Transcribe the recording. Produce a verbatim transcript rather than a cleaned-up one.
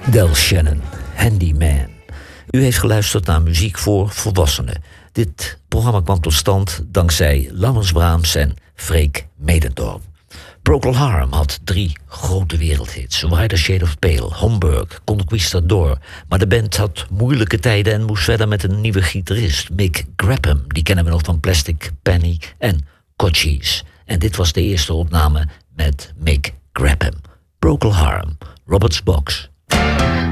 Del Shannon, Handyman. U heeft geluisterd naar muziek voor volwassenen. Dit programma kwam tot stand dankzij Laurens Brahms en Freek Medendorp. Procol Harum had drie grote wereldhits. White Shade of Pale, Homburg, Conquistador. Maar de band had moeilijke tijden en moest verder met een nieuwe gitarist, Mick Graham. Die kennen we nog van Plastic Penny en Cochise. En dit was de eerste opname met Mick Graham. Procol Harum, Robert's Box.